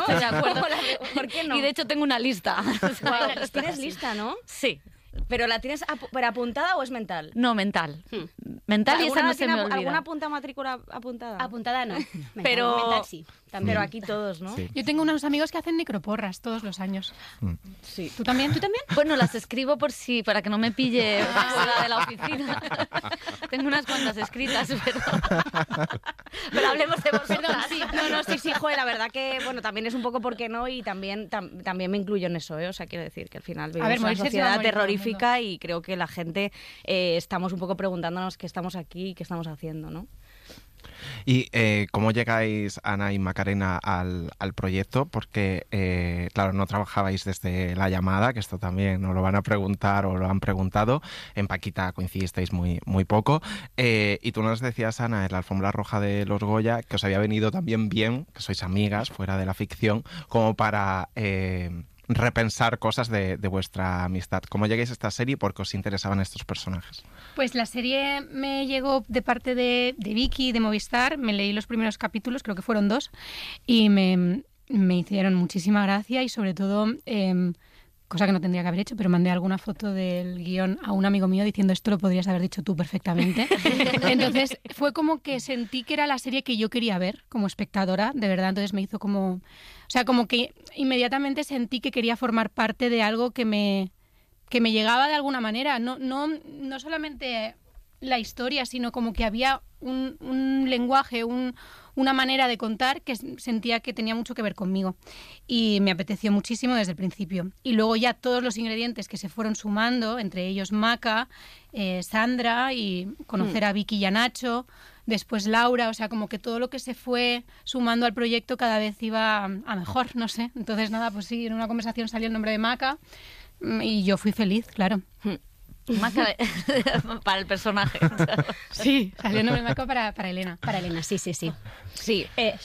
Estoy de acuerdo. ¿Por qué no? Y de hecho tengo una lista. Wow, tienes lista, ¿no? Sí. ¿Pero la tienes pero apuntada o es mental? No, mental. Mental, y esa no se me olvida. ¿Alguna punta matrícula apuntada? Apuntada no. Pero Mental sí. También. Pero aquí todos, ¿no? Sí. Yo tengo unos amigos que hacen necroporras todos los años. Sí. ¿Tú también? ¿Tú también? Bueno, las escribo para que no me pille fuera de la oficina. Tengo unas cuantas escritas, pero hablemos de vosotras. Perdón, sí. No, sí, joder, la verdad que, bueno, también es un poco por qué no, y también me incluyo en eso, ¿eh? O sea, quiero decir que al final vivimos una morirse se va a sociedad morir todo el terrorífica y creo que la gente estamos un poco preguntándonos qué estamos aquí y qué estamos haciendo, ¿no? ¿Y cómo llegáis, Ana y Macarena, al proyecto? Porque, claro, no trabajabais desde la llamada, que esto también nos lo van a preguntar o lo han preguntado. En Paquita coincidisteis muy poco. Y tú nos decías, Ana, en la alfombra roja de los Goya, que os había venido también bien, que sois amigas, fuera de la ficción, como para repensar cosas de vuestra amistad. ¿Cómo llegáis a esta serie y por qué os interesaban estos personajes? Pues la serie me llegó de parte de Vicky, de Movistar. Me leí los primeros capítulos, creo que fueron 2, y me hicieron muchísima gracia y sobre todo, cosa que no tendría que haber hecho, pero mandé alguna foto del guión a un amigo mío diciendo esto lo podrías haber dicho tú perfectamente. Entonces fue como que sentí que era la serie que yo quería ver como espectadora, de verdad. Entonces me hizo como... O sea, como que inmediatamente sentí que quería formar parte de algo que me llegaba de alguna manera. No solamente la historia, sino como que había un lenguaje, una manera de contar que sentía que tenía mucho que ver conmigo. Y me apeteció muchísimo desde el principio. Y luego ya todos los ingredientes que se fueron sumando, entre ellos Maca, Sandra, y conocer a Vicky y a Nacho, después Laura, o sea, como que todo lo que se fue sumando al proyecto cada vez iba a mejor, no sé. Entonces, nada, pues sí, en una conversación salió el nombre de Maca y yo fui feliz, claro. Maca para el personaje. Sí, salió el nombre de Maca para Elena. Para Elena, sí. Sí. Sí.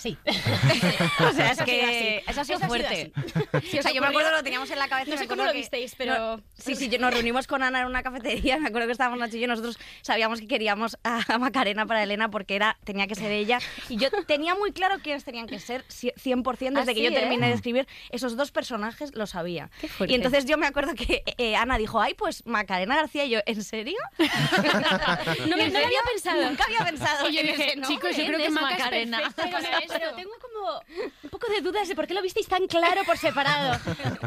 O sea, es que eso ha sido fuerte. Sí, o sea, yo me acuerdo, lo teníamos en la cabeza. No sé cómo lo visteis, pero... Sí, nos reunimos con Ana en una cafetería. Me acuerdo que estábamos Nacho y yo, nosotros sabíamos que queríamos a Macarena para Elena porque tenía que ser ella. Y yo tenía muy claro quiénes tenían que ser 100%. Desde que yo terminé de escribir esos 2 personajes, lo sabía. Qué fuerte. Y entonces yo me acuerdo que Ana dijo, ay, pues Macarena García. Y yo, ¿en serio? No lo había pensado. Nunca había pensado. Y yo dije, chicos, yo creo que Macarena. Pero tengo como un poco de dudas de por qué lo visteis tan claro por separado.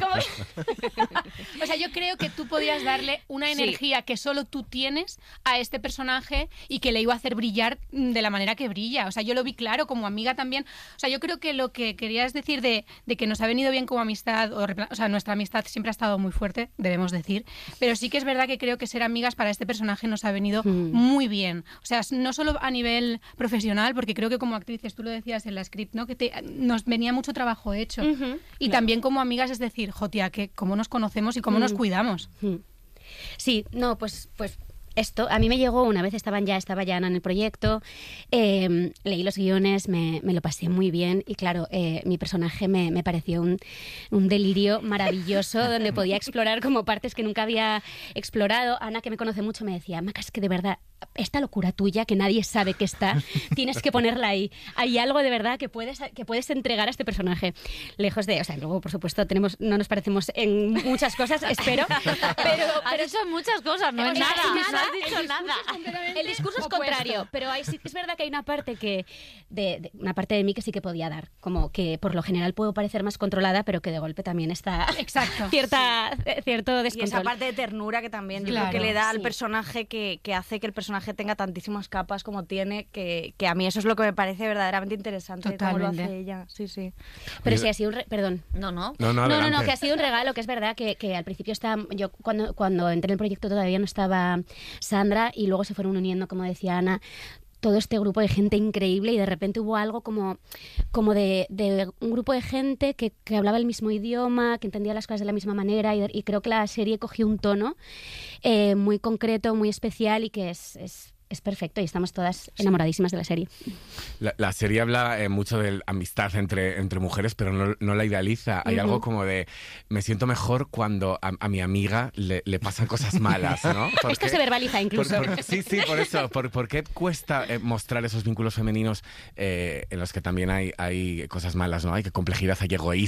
O sea, yo creo que tú podías darle una energía que solo tú tienes a este personaje y que le iba a hacer brillar de la manera que brilla. O sea, yo lo vi claro como amiga también. O sea, yo creo que lo que querías decir de que nos ha venido bien como amistad, o sea, nuestra amistad siempre ha estado muy fuerte, debemos decir, pero sí que es verdad que creo que ser amigas para este personaje nos ha venido muy bien. O sea, no solo a nivel profesional, porque creo que como actrices, tú lo decías en la script, ¿no? Que nos venía mucho trabajo hecho. Y también como amigas, es decir, jotia, que cómo nos conocemos y cómo nos cuidamos. Sí, no, pues esto a mí me llegó una vez, estaba ya Ana en el proyecto, leí los guiones, me lo pasé muy bien y claro, mi personaje me pareció un delirio maravilloso donde podía explorar como partes que nunca había explorado. Ana, que me conoce mucho, me decía, Maca, es que de verdad esta locura tuya que nadie sabe que está, tienes que ponerla ahí. Hay algo de verdad que puedes entregar a este personaje. Lejos de, o sea, luego por supuesto no nos parecemos en muchas cosas, espero, pero son muchas cosas, no es nada. No has dicho nada. El discurso es contrario, pero sí es verdad que hay una parte una parte de mí que sí que podía dar, como que por lo general puedo parecer más controlada, pero que de golpe también está cierto descontrol. Y esa parte de ternura que también yo creo que le da al personaje que hace que el personaje tenga tantísimas capas como tiene, que a mí eso es lo que me parece verdaderamente interesante. Totalmente. Cómo lo hace ella. Sí. Pero sí ha sido perdón. No, que ha sido un regalo, que es verdad que al principio yo cuando entré en el proyecto todavía no estaba Sandra y luego se fueron uniendo, como decía Ana, todo este grupo de gente increíble y de repente hubo algo como de un grupo de gente que hablaba el mismo idioma, que entendía las cosas de la misma manera y creo que la serie cogió un tono muy concreto, muy especial y que es es perfecto y estamos todas enamoradísimas de la serie. La serie habla mucho de amistad entre mujeres, pero no la idealiza. Hay algo como de, me siento mejor cuando a mi amiga le pasan cosas malas, ¿no? Esto se verbaliza incluso. Sí, por eso. ¿Por qué cuesta mostrar esos vínculos femeninos en los que también hay cosas malas, ¿no? Hay complejidad, hay egoísmo,